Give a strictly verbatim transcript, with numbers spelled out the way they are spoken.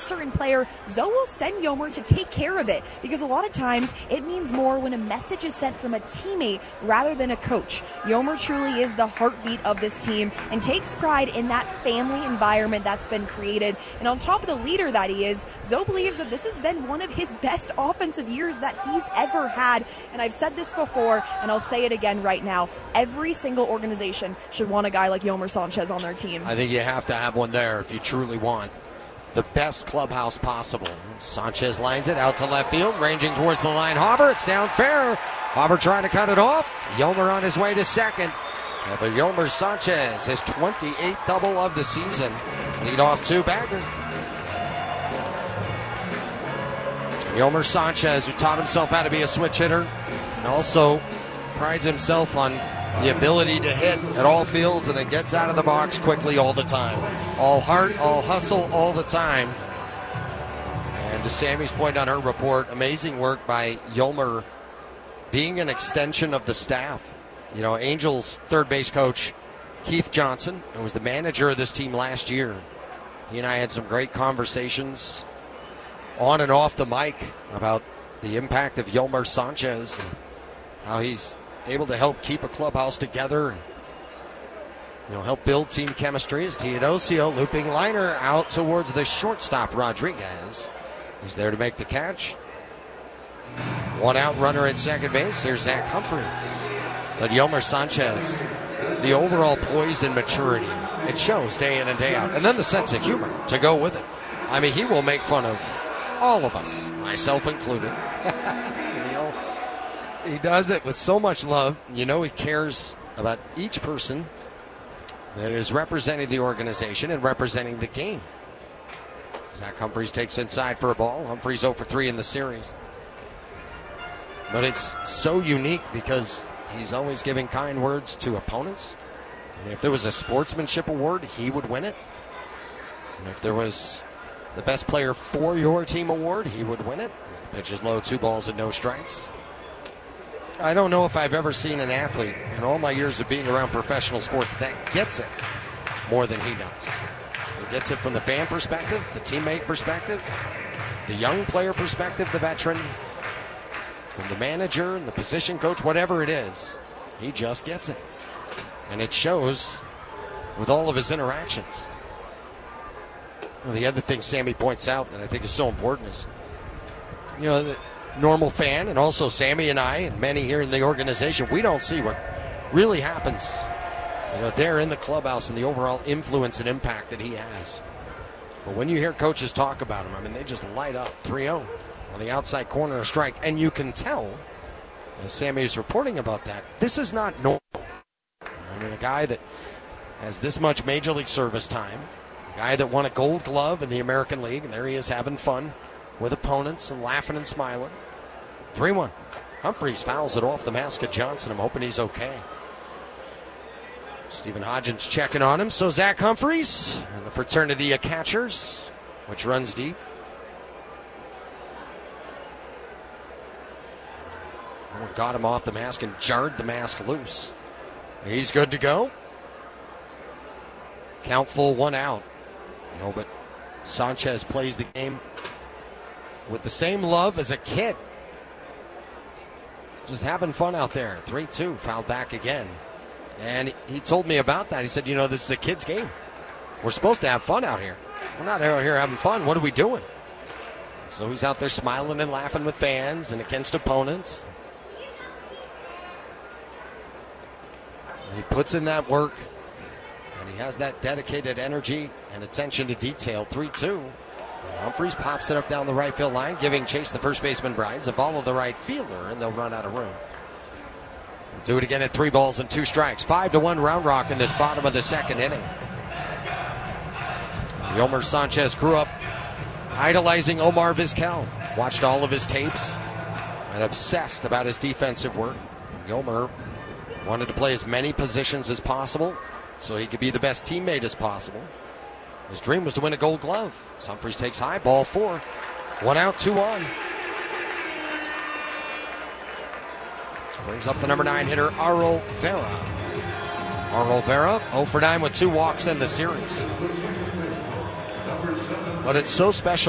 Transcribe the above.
certain player, Zoe will send Yomer to take care of it, because a lot of times it means more when a message is sent from a teammate rather than a coach. Yomer truly is the heartbeat of this team and takes pride in that family environment that's been created. And on top of the leader that he is, Zoe believes that this has been one of his best offensive years that he's ever had. And I've said this before, and I'll say it again right now. Every single organization should want a guy like Yomer Sanchez on their team. I think you have to have one there if you truly want the best clubhouse possible. Sanchez lines it out to left field, ranging towards the line. Hauber, it's down fair. Hauber trying to cut it off. Yomer on his way to second. And for Yomer Sanchez, his twenty-eighth double of the season. Lead off two bagger. Yomer Sanchez, who taught himself how to be a switch hitter, and also prides himself on the ability to hit at all fields and then gets out of the box quickly all the time. All heart, all hustle, all the time. And to Sammy's point on her report, amazing work by Yomer being an extension of the staff. You know, Angels third base coach Keith Johnson, who was the manager of this team last year, he and I had some great conversations on and off the mic about the impact of Yomer Sanchez and how he's able to help keep a clubhouse together and, you know, help build team chemistry. As Teodosio looping liner out towards the shortstop Rodriguez. He's there to make the catch. One out runner at second base. Here's Zach Humphreys. But Yomer Sanchez, the overall poise and maturity, it shows day in and day out. And then the sense of humor to go with it. I mean, he will make fun of all of us, myself included. He does it with so much love. You know, he cares about each person that is representing the organization and representing the game. Zach Humphreys takes inside for a ball. Humphreys oh for three in the series. But it's so unique because he's always giving kind words to opponents. And if there was a sportsmanship award, he would win it. And if there was the best player for your team award, he would win it. The pitch is low, two balls and no strikes. I don't know if I've ever seen an athlete in all my years of being around professional sports that gets it more than he does. He gets it from the fan perspective, the teammate perspective, the young player perspective, the veteran, from the manager and the position coach, whatever it is. He just gets it. And it shows with all of his interactions. Well, the other thing Sammy points out that I think is so important is, you know, the normal fan, and also Sammy and I and many here in the organization, we don't see what really happens, you know, there in the clubhouse and the overall influence and impact that he has. But when you hear coaches talk about him, I mean, they just light up. three oh on the outside corner, a strike, and you can tell, as Sammy is reporting about that, this is not normal. I mean, a guy that has this much major league service time, a guy that won a gold glove in the American League, and there he is having fun with opponents and laughing and smiling. three one. Humphreys fouls it off the mask of Johnson. I'm hoping he's okay. Stephen Hodgins checking on him. So Zach Humphreys and the fraternity of catchers, which runs deep. Got him off the mask and jarred the mask loose. He's good to go. Count full, one out. You know, but Sanchez plays the game with the same love as a kid. Just having fun out there. three two, fouled back again. And he told me about that. He said, you know, this is a kid's game. We're supposed to have fun out here. We're not out here having fun. What are we doing? So he's out there smiling and laughing with fans and against opponents. And he puts in that work. And he has that dedicated energy and attention to detail. three two. And Humphreys pops it up down the right field line, giving chase the first baseman Brides a follow the right fielder, and they'll run out of room. We'll do it again at three balls and two strikes. Five to one Round Rock in this bottom of the second inning. Yomer Sanchez grew up idolizing Omar Vizquel. Watched all of his tapes and obsessed about his defensive work. Yomer wanted to play as many positions as possible so he could be the best teammate as possible. His dream was to win a gold glove. Humphreys takes high, ball four. One out, two on. Brings up the number nine hitter, Arol Vera. Arol Vera, oh for nine with two walks in the series. But it's so special